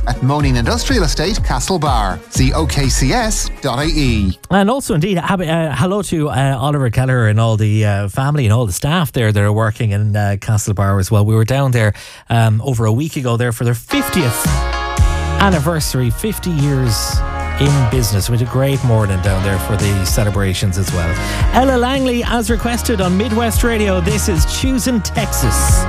details at Moaning Industrial Estate, Castlebar. See okcs.ie. And also, indeed, hello to Oliver Keller and all the family and all the staff there that are working in Castlebar as well. We were down there over a week ago there for their 50th anniversary, 50 years in business. We had a great morning down there for the celebrations as well. Ella Langley, as requested on Midwest Radio. This is Choosing Texas.